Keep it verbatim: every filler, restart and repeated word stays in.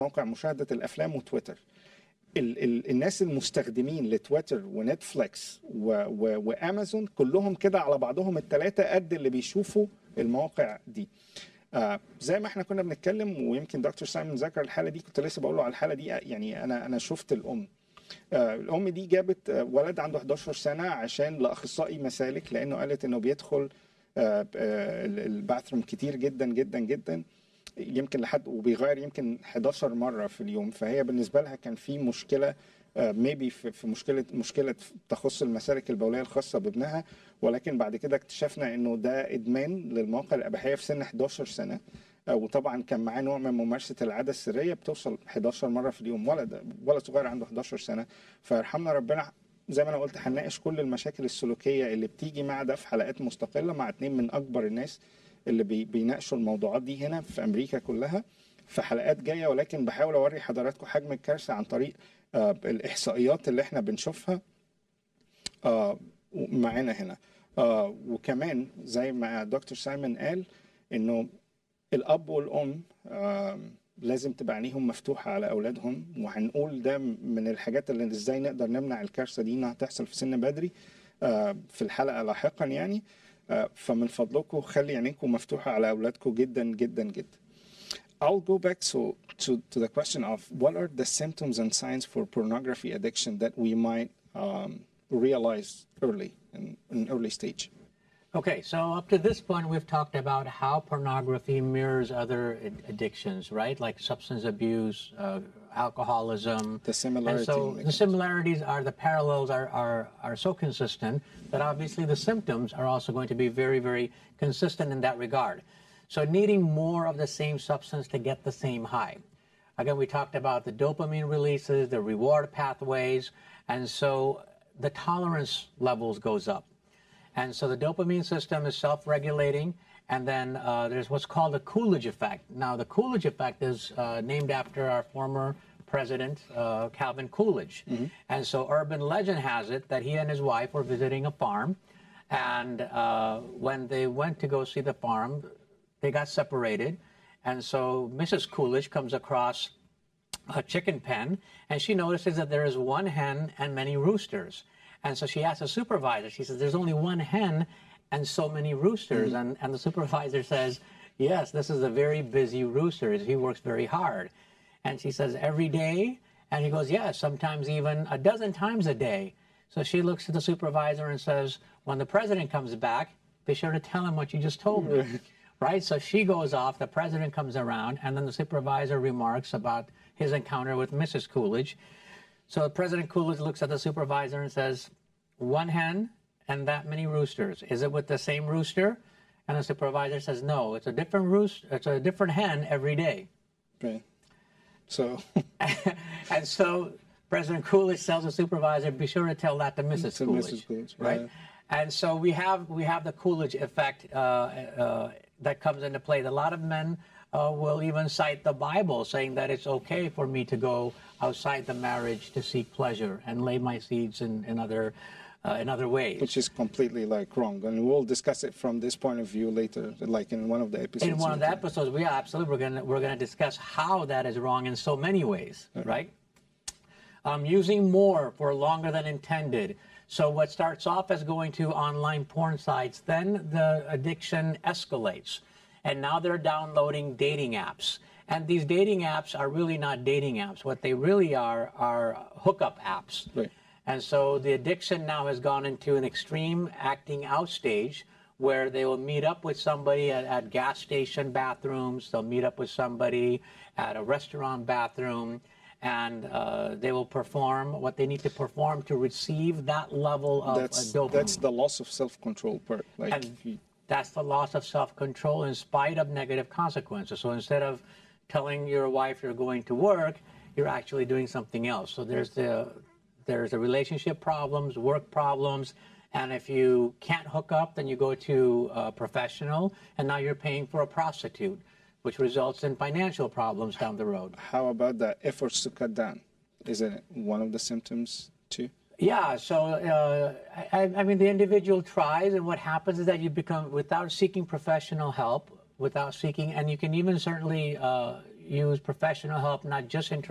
موقع مشاهدة الأفلام وتويتر. ال ال الناس المستخدمين لتويتر ونتفليكس و و وامازون كلهم كده على بعضهم الثلاثه قد اللي بيشوفوا المواقع دي. آه زي ما احنا كنا بنتكلم، ويمكن دكتور سايمون ذكر الحاله دي، كنت لسه بقول له على الحاله دي. يعني انا انا شفت الام آه الام دي جابت آه ولد عنده حداشر سنه عشان لاخصائي مسالك، لانه قالت انه بيدخل آه آه الباثروم كتير جدا جدا جدا، يمكن لحد وبيغير يمكن حداشر مره في اليوم. فهي بالنسبه لها كان في مشكله ميبي uh, في, في مشكله مشكله تخص المسالك البوليه الخاصه بابنها، ولكن بعد كده اكتشفنا انه ده ادمان للمواقع الاباحيه في سن حداشر سنه. uh, وطبعا كان معاه نوع من ممارسه العاده السريه بتوصل حداشر مره في اليوم. ولد ولد صغير عنده حداشر سنه، فيرحمنا ربنا. زي ما انا قلت هنناقش كل المشاكل السلوكيه اللي بتيجي مع ده في حلقات مستقله مع اتنين من اكبر الناس اللي بي بيناقشوا الموضوعات دي هنا في امريكا كلها في حلقات جايه. ولكن بحاول اوري حضراتكم حجم الكارثه عن طريق آه الاحصائيات اللي احنا بنشوفها آه معانا هنا. آه وكمان زي ما دكتور سايمون قال انه الاب والام آه لازم تبقى عينيهم مفتوحه على اولادهم، وهنقول ده من الحاجات اللي ازاي نقدر نمنع الكارثه دي انها تحصل في سن بدري آه في الحلقه لاحقا يعني. فمن فضلكم خلي عينيكم مفتوحة على أولادكم جدا جدا جدا. I'll go back to, to, to the question of what are the symptoms and signs for pornography addiction that we might um, realize early, in an early stage. Okay, so up to this point, we've talked about how pornography mirrors other addictions, right? Like substance abuse, uh, alcoholism. The similarity. And so the similarities are, the parallels are, are, are so consistent that obviously the symptoms are also going to be very, very consistent in that regard. So needing more of the same substance to get the same high. Again, we talked about the dopamine releases, the reward pathways, and so the tolerance levels goes up. And so the dopamine system is self-regulating, and then uh, there's what's called the Coolidge effect. Now, the Coolidge effect is uh, named after our former president, uh, Calvin Coolidge. Mm-hmm. And so urban legend has it that he and his wife were visiting a farm, and uh, when they went to go see the farm, they got separated. And so Missus Coolidge comes across a chicken pen, and she notices that there is one hen and many roosters. And so she asks the supervisor, she says, there's only one hen and so many roosters. Mm-hmm. and, and the supervisor says, yes, this is a very busy rooster. He works very hard. And she says, every day? And he goes, yes, sometimes even a dozen times a day. So she looks at the supervisor and says, when the president comes back, be sure to tell him what you just told me. Right? So she goes off, the president comes around, and then the supervisor remarks about his encounter with Missus Coolidge. So President Coolidge looks at the supervisor and says, one hen and that many roosters. Is it with the same rooster? And the supervisor says, no, it's a different rooster, it's a different hen every day. Okay. So and so President Coolidge tells the supervisor, be sure to tell that to Missus To Coolidge. Missus Coolidge, right? Yeah. And so we have we have the Coolidge effect uh, uh, that comes into play. A lot of men Uh, will even cite the Bible, saying that it's okay for me to go outside the marriage to seek pleasure and lay my seeds in, in other uh, in other ways. Which is completely like wrong, and we'll discuss it from this point of view later, like in one of the episodes. In one of the episodes, we are absolutely we're gonna we're gonna discuss how that is wrong in so many ways, okay. Right? Um, using more for longer than intended. So what starts off as going to online porn sites, then the addiction escalates. And now they're downloading dating apps. And these dating apps are really not dating apps. What they really are are hookup apps. Right. And so the addiction now has gone into an extreme acting out stage where they will meet up with somebody at, at gas station bathrooms. They'll meet up with somebody at a restaurant bathroom. And uh, they will perform what they need to perform to receive that level of that's, uh, dopamine. That's the loss of self-control part. Like and, That's the loss of self-control in spite of negative consequences. So instead of telling your wife you're going to work, you're actually doing something else. So there's the there's the relationship problems, work problems, and if you can't hook up, then you go to a professional, and now you're paying for a prostitute, which results in financial problems down the road. How about the efforts to cut down? Isn't it one of the symptoms too? Yeah, so uh, I, I mean, the individual tries, and what happens is that you become, without seeking professional help, without seeking, and you can even certainly, uh, use professional help, not just in